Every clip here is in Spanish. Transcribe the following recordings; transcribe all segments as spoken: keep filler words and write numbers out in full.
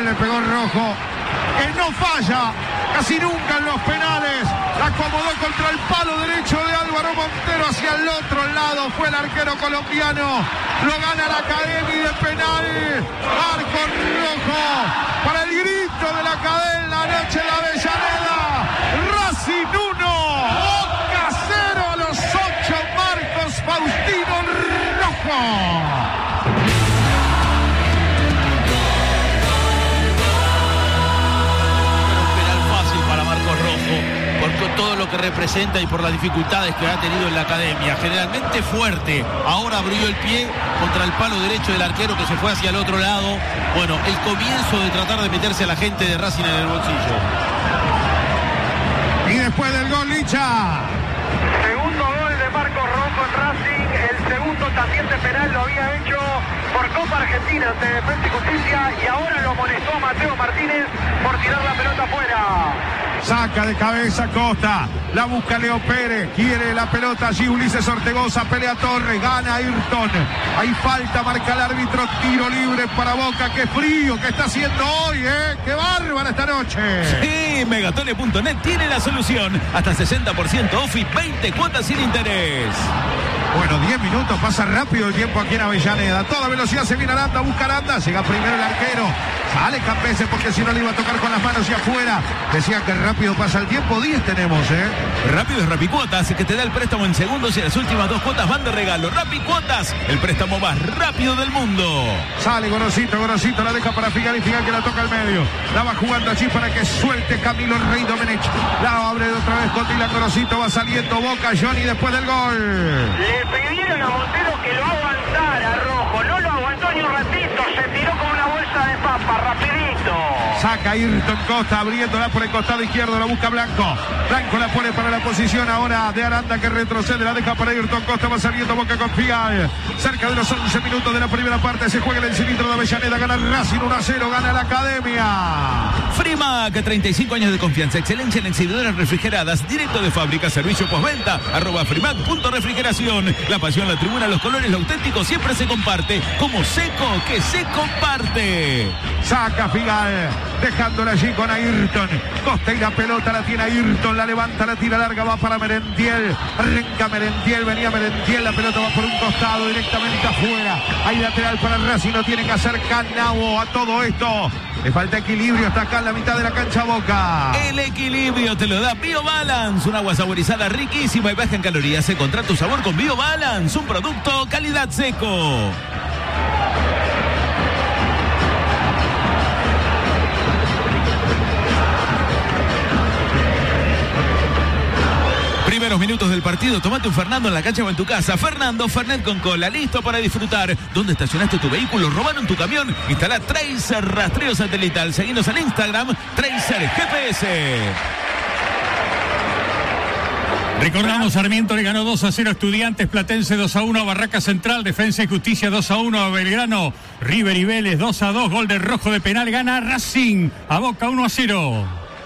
le pegó Rojo, que no falla casi nunca en los penales. La acomodó contra el palo derecho de Álvaro Montero hacia el otro lado. Fue el arquero colombiano. Lo gana la Academia de penal. Marcos Rojo para el grito de la cadena. La noche de la Avellaneda. Racing uno, Boca cero a los ocho. Marcos Faustino Rojo. Por todo lo que representa y por las dificultades que ha tenido en la Academia, generalmente fuerte, ahora abrió el pie contra el palo derecho del arquero que se fue hacia el otro lado. Bueno, el comienzo de tratar de meterse a la gente de Racing en el bolsillo. Y después del gol, Licha. Segundo gol de Marcos Rojo en Racing, el segundo también de penal lo había hecho por Copa Argentina ante Defensa y Justicia y ahora lo molestó a Mateo Martínez por tirar la pelota afuera. Saca de cabeza Costa, la busca Leo Pérez, quiere la pelota allí Ulises Ortegoza, pelea Torres, gana Ayrton, hay falta, marca el árbitro, tiro libre para Boca. Qué frío que está haciendo hoy, ¿eh? Qué bárbara esta noche. Sí, Megatone punto net tiene la solución, hasta sesenta por ciento off y veinte cuotas sin interés. Bueno, diez minutos, pasa rápido el tiempo aquí en Avellaneda. Toda velocidad se viene Aranda, busca Aranda, llega primero el arquero. Sale Campese porque si no le iba a tocar con las manos y afuera. Decía que rápido pasa el tiempo, diez tenemos, ¿eh? Rápido es Rapicuotas, que te da el préstamo en segundos y las últimas dos cuotas van de regalo. Rapicuotas, el préstamo más rápido del mundo. Sale Gorosito, Gorosito la deja para Figal y Figal que la toca al medio. La va jugando allí para que suelte Camilo Rey Domenech. La abre otra vez Cotila, Gorosito va saliendo Boca, Johnny después del gol. Le pidieron a Montero que lo aguantara Rojo, no lo aguantó ni un ratito, se tiró con una bolsa de papa, rapidito. Saca Ayrton Costa, abriéndola por el costado izquierdo, la busca Blanco. Blanco la pone para la posición ahora de Aranda que retrocede, la deja para Ayrton Costa, va saliendo Boca con Figal. Cerca de los once minutos de la primera parte se juega en el cilindro de Avellaneda, gana Racing uno a cero, gana la Academia. Frimac, treinta y cinco años de confianza, excelencia en exhibidoras refrigeradas, directo de fábrica, servicio postventa, arroba frimac punto refrigeración. La pasión, la tribuna, los colores, lo auténtico siempre se comparte, como seco que se comparte. Saca Figal, dejándola allí con Ayrton. Costa y la pelota la tiene Ayrton, la levanta, la tira larga, va para Merentiel. Arranca Merentiel, venía Merentiel, la pelota va por un costado directamente afuera. Hay lateral para Racing, no tiene que hacer Canavo a todo esto. Le falta equilibrio, está acá en la mitad de la cancha Boca. El equilibrio te lo da BioBalance, un agua saborizada riquísima y baja en calorías. Se encontrá tu sabor con BioBalance, un producto calidad seco. Primeros minutos del partido, tomate un Fernando en la cancha o en tu casa. Fernando, Fernet con cola, listo para disfrutar. ¿Dónde estacionaste tu vehículo? ¿Robaron tu camión? Instala Tracer rastreo satelital. Seguinos en Instagram, Tracer G P S. Recordamos, Sarmiento le ganó dos a cero a Estudiantes, Platense dos a uno a Barraca Central, Defensa y Justicia dos a uno a Belgrano, River y Vélez dos a dos, gol de Rojo de penal, gana Racing, a Boca uno a cero.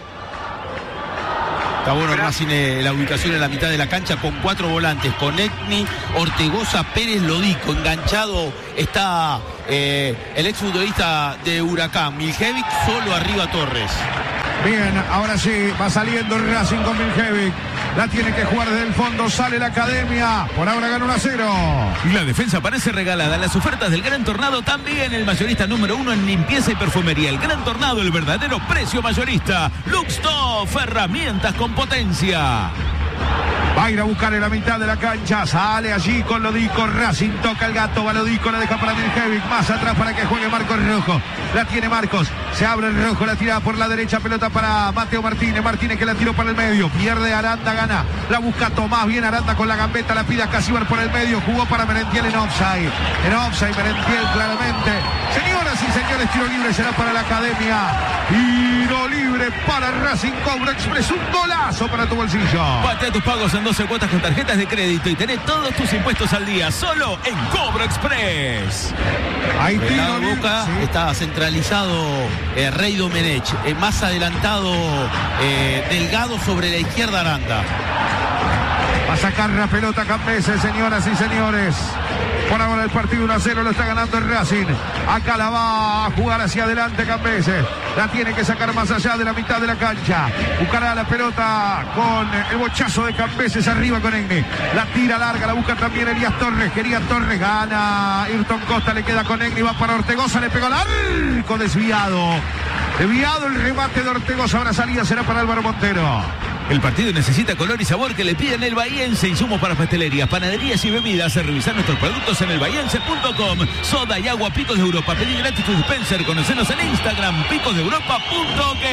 Está bueno Racing, eh, la ubicación en la mitad de la cancha con cuatro volantes, con Etni, Ortegoza, Pérez, Lodico. Enganchado está eh, el exfutbolista de Huracán, Miljevic, solo arriba Torres. Bien, ahora sí, va saliendo Racing con Miljevic. La tiene que jugar desde el fondo, sale la Academia. Por ahora gana uno a cero. Y la defensa parece regalada. Las ofertas del Gran Tornado también. El mayorista número uno en limpieza y perfumería. El Gran Tornado, el verdadero precio mayorista. Luxtoff, herramientas con potencia. Va a ir a buscar en la mitad de la cancha. Sale allí con Lodico. Racing toca el gato. Va Lodico. La deja para Miljevic. Más atrás para que juegue Marcos Rojo. La tiene Marcos. Se abre el Rojo. La tira por la derecha. Pelota para Mateo Martínez. Martínez que la tiró para el medio. Pierde Aranda. Gana. La busca Tomás. Bien Aranda con la gambeta. La pide a Casíbar por el medio. Jugó para Merentiel en offside. En offside Merentiel claramente. Señoras y señores, tiro libre será para la Academia. Tiro libre para Racing. Cobra Express. Un golazo para tu bolsillo. Patea tus pagos en doce cuotas con tarjetas de crédito y tenés todos tus impuestos al día, solo en Cobro Express. Ahí El lado tiro Boca, sí. está centralizado eh, Rey Domenech, eh, más adelantado eh, Delgado, sobre la izquierda Aranda. Va a sacar la pelota Cambeses, señoras y señores. Por ahora el partido uno a cero lo está ganando el Racing. Acá la va a jugar hacia adelante Cambeses. La tiene que sacar más allá de la mitad de la cancha. Buscará la pelota con el bochazo de Cambeses arriba con Egni. La tira larga, la busca también Elías Torres. Quería Torres, gana Ayrton Costa, le queda con Egni, va para Ortegoza, le pegó al arco, desviado. Desviado el remate de Ortegoza. Ahora salida será para Álvaro Montero. El partido necesita color y sabor que le piden el bahiense. Insumos para pastelerías, panaderías y bebidas. Revisar nuestros productos en el bahiense punto com. Soda y agua Picos de Europa. Pedí gratis tu dispenser. Conocenos en Instagram, picos de europa punto ok.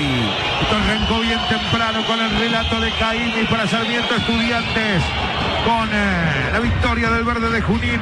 Esto arrancó bien temprano con el relato de Caimi para Sarmiento Estudiantes. Con eh, la victoria del verde de Junín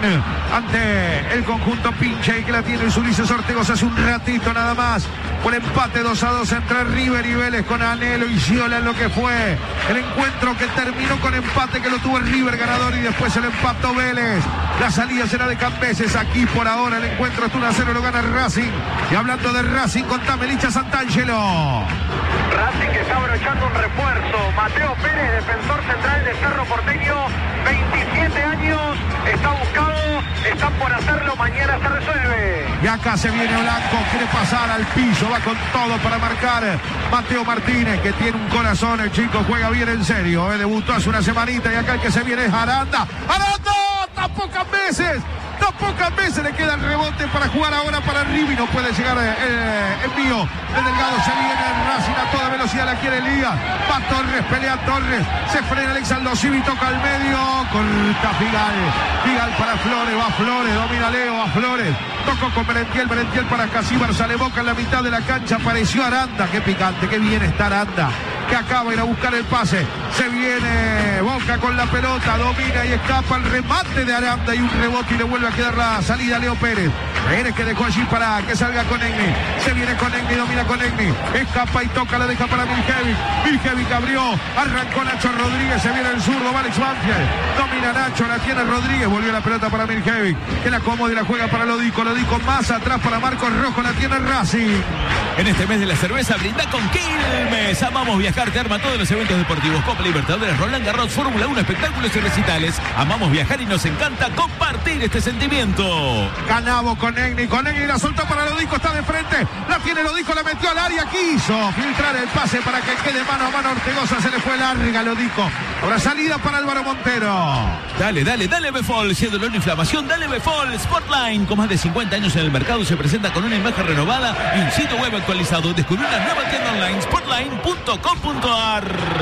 ante el conjunto Pinche, que la tiene Luis Ulises Ortegoza hace un ratito nada más. Por empate dos a dos entre River y Vélez, con Anhelo y Giola en lo que fue el encuentro que terminó con empate, que lo tuvo el River ganador y después el empató Vélez. La salida será de Cambeses. Aquí por ahora el encuentro es uno a cero, lo gana Racing. Y hablando de Racing, contame, Licha Santangelo. Racing que está abrochando un refuerzo. Mateo Pérez, defensor central de Cerro Porteño, veintisiete años, está buscado, están por hacerlo, mañana se resuelve. Y acá se viene Blanco, quiere pasar al piso, va con todo para marcar Mateo Martínez, que tiene un corazón, el chico juega bien en serio, eh, debutó hace una semanita y acá el que se viene es Aranda. ¡Aranda! ¡Tan pocas veces! ¡Tan pocas veces! Le queda el rebote para jugar ahora para Rivi, no puede llegar el eh, envío de Delgado, se viene el Racing a toda velocidad, la quiere Liga, va Torres, pelea Torres, se frena Alex Aldosivi, toca al medio, corta Figal, Figal para Flores, va Flores, domina Leo, va Flores, tocó con Merentiel, Merentiel para Casíbar, sale Boca en la mitad de la cancha, apareció Aranda, qué picante, qué bien está Aranda, que acaba de ir a buscar el pase, se viene Boca con la pelota, domina y escapa el remate de Aranda y un rebote y le vuelve a quedar la salida a Leo Pérez. Pérez que dejó allí para que salga con Egni, se viene con Egni, domina con Egni, escapa y toca, la deja para Miljevic, Miljevic abrió, arrancó Nacho Rodríguez, se viene el zurdo, va Alex Banfield, domina Nacho, la tiene Rodríguez, volvió la pelota para Miljevic, que la acomoda y la juega para Lodico, Lodico más atrás para Marcos Rojo, la tiene Racing. En este mes de la cerveza, brinda con Quilmes. Amamos viajar, te arma todos los eventos deportivos, Copa Libertadores, Roland Garros, Fórmula uno, espectáculos y recitales. Amamos viajar y nos encanta compartir este sentimiento. Canavo con Egni, con Egni la soltó para Lodico, está de frente, la tiene Lodico, la metió al área, quiso filtrar el pase para que quede mano a mano Ortegoza, se le fue larga Lodico. Ahora salida para Álvaro Montero. Dale, dale, dale Befol, si es dolor e inflamación, dale Befol. Sportline, con más de cincuenta años en el mercado, se presenta con una imagen renovada y un sitio web actualizado. Descubrí una nueva tienda online, sportline punto com punto ar.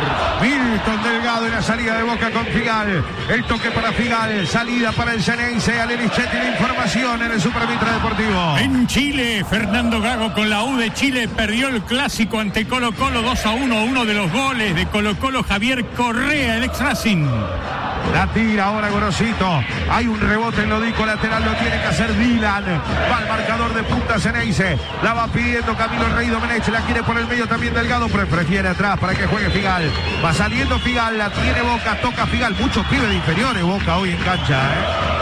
Milton Delgado en la salida de Boca con Figal. El toque para Figal, salida para el Ceneice. Alelis Chetti, la información en el Supermitra Deportivo. En Chile, Fernando Gago con la U de Chile perdió el clásico ante Colo Colo dos a uno. Uno de los goles de Colo Colo, Javier Correa, el ex Racing. La tira ahora Gorosito. Hay un rebote en Lodico, lateral lo tiene que hacer Dylan. Va al marcador de punta Ceneice. La va pidiendo Camilo Rey Domenech. La quiere por el medio también Delgado, pero prefiere atrás para que juegue Figal. Va saliendo Figal, la tiene Boca, toca Figal. Muchos pibes de inferiores Boca hoy en cancha, ¿eh?